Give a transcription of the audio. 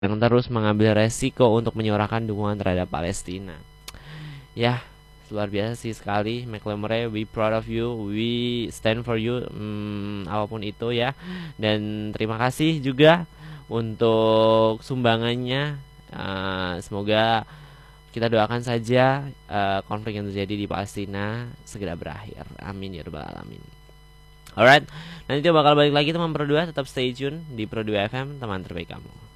yang terus mengambil resiko untuk menyuarakan dukungan terhadap Palestina. Ya, luar biasa sih sekali McLemore, we proud of you, we stand for you, apapun itu ya. Dan terima kasih juga untuk sumbangannya. Semoga kita doakan saja konflik yang terjadi di Palestina segera berakhir. Amin ya rabbal alamin. Alright, nanti kita bakal balik lagi teman Pro 2, tetap stay tune di Pro 2 FM, teman terbaik kamu.